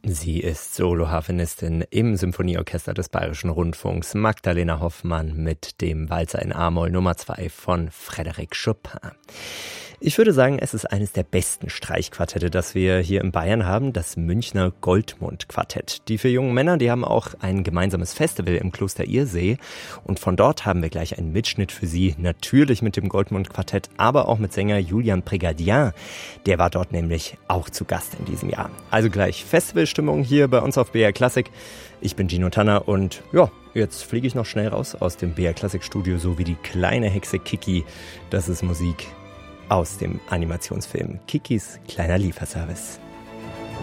Sie ist Soloharfenistin im Symphonieorchester des Bayerischen Rundfunks, Magdalena Hoffmann mit dem Walzer in A-Moll Nummer 2 von Frédéric Chopin. Ich würde sagen, es ist eines der besten Streichquartette, das wir hier in Bayern haben, das Münchner Goldmund-Quartett. Die 4 jungen Männer, die haben auch ein gemeinsames Festival im Kloster Irsee und von dort haben wir gleich einen Mitschnitt für Sie, natürlich mit dem Goldmund-Quartett, aber auch mit Sänger Julian Prégardien. Der war dort nämlich auch zu Gast in diesem Jahr. Also gleich Festivalstimmung hier bei uns auf BR Klassik. Ich bin Gino Tanner und ja, jetzt fliege ich noch schnell raus aus dem BR Klassik Studio, so wie die kleine Hexe Kiki. Das ist Musik aus dem Animationsfilm Kikis kleiner Lieferservice.